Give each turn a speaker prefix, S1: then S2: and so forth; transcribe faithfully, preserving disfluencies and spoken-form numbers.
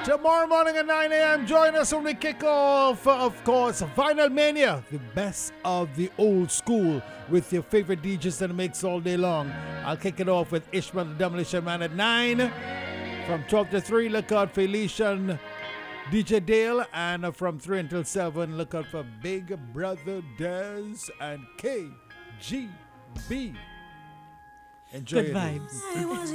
S1: Tomorrow morning at nine a.m. Join us when we kick off, uh, of course, Vinyl Mania, the best of the old school with your favorite D Js that mix all day long. I'll kick it off with Ishmael the Demolition Man at nine. From twelve to three, look out for Elysian D J Dale. And from three until seven, look out for Big Brother Dez and K G B. Enjoy
S2: Good
S1: your day.
S2: vibes.